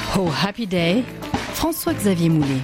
Oh Happy Day, François-Xavier Moulet.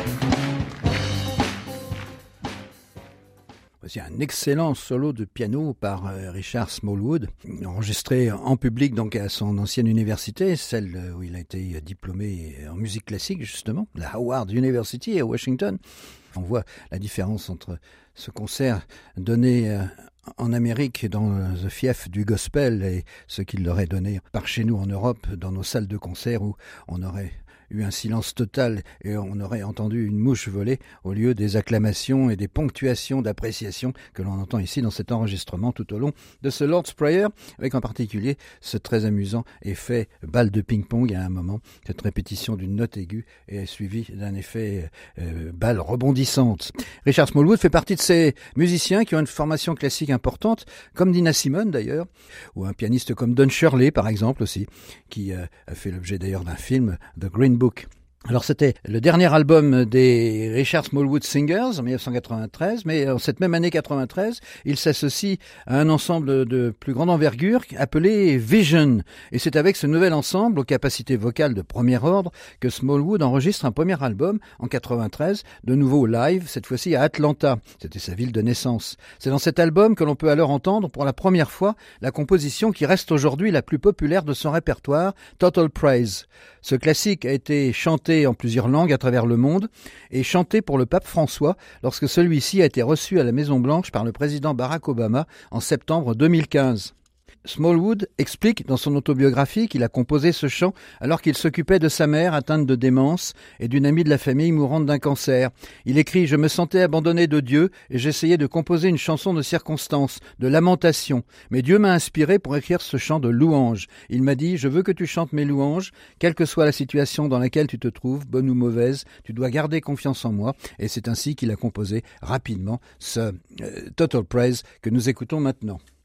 Voici un excellent solo de piano par Richard Smallwood, enregistré en public donc à son ancienne université, celle où il a été diplômé en musique classique justement, la Howard University à Washington. On voit la différence entre ce concert donné en Amérique dans le fief du gospel et ce qu'il leur est donné par chez nous en Europe dans nos salles de concert où on aurait eu un silence total et on aurait entendu une mouche voler au lieu des acclamations et des ponctuations d'appréciation que l'on entend ici dans cet enregistrement tout au long de ce Lord's Prayer, avec en particulier ce très amusant effet balle de ping-pong à un moment. Cette répétition d'une note aiguë est suivie d'un effet balle rebondissante. Richard Smallwood fait partie de ces musiciens qui ont une formation classique importante, comme Nina Simone d'ailleurs, ou un pianiste comme Don Shirley par exemple aussi, qui a fait l'objet d'ailleurs d'un film, The Green Book. Alors c'était le dernier album des Richard Smallwood Singers en 1993, mais en cette même année 93, il s'associe à un ensemble de plus grande envergure appelé Vision. Et c'est avec ce nouvel ensemble aux capacités vocales de premier ordre que Smallwood enregistre un premier album en 93, de nouveau live, cette fois-ci à Atlanta. C'était sa ville de naissance. C'est dans cet album que l'on peut alors entendre pour la première fois la composition qui reste aujourd'hui la plus populaire de son répertoire, Total Praise. Ce classique a été chanté en plusieurs langues à travers le monde et chanté pour le pape François lorsque celui-ci a été reçu à la Maison-Blanche par le président Barack Obama en septembre 2015. Smallwood explique dans son autobiographie qu'il a composé ce chant alors qu'il s'occupait de sa mère atteinte de démence et d'une amie de la famille mourante d'un cancer. Il écrit « Je me sentais abandonné de Dieu et j'essayais de composer une chanson de circonstance, de lamentation. Mais Dieu m'a inspiré pour écrire ce chant de louange. Il m'a dit « Je veux que tu chantes mes louanges, quelle que soit la situation dans laquelle tu te trouves, bonne ou mauvaise, tu dois garder confiance en moi. » Et c'est ainsi qu'il a composé rapidement ce Total Praise que nous écoutons maintenant.